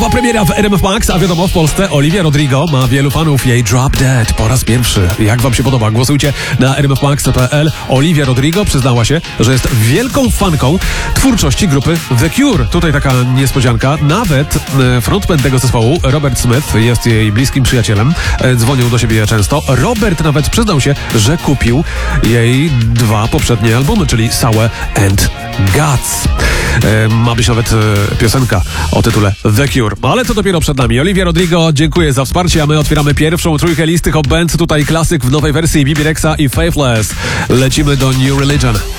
Była premiera w RMF Max, a wiadomo, w Polsce Olivia Rodrigo ma wielu fanów. Jej Drop Dead po raz pierwszy. Jak wam się podoba? Głosujcie na rmfmax.pl. Olivia Rodrigo przyznała się, że jest wielką fanką twórczości grupy The Cure. Tutaj taka niespodzianka. Nawet frontman tego zespołu, Robert Smith, jest jej bliskim przyjacielem. Dzwonią do siebie często. Robert nawet przyznał się, że kupił jej 2 poprzednie albumy, czyli Sour and Guts. Ma być nawet piosenka o tytule The Cure. Ale to dopiero przed nami. Olivia Rodrigo, dziękuję za wsparcie, a my otwieramy pierwszą trójkę listy Hot Band. Tutaj klasyk w nowej wersji Bibi Rexa i Faithless. Lecimy do New Religion.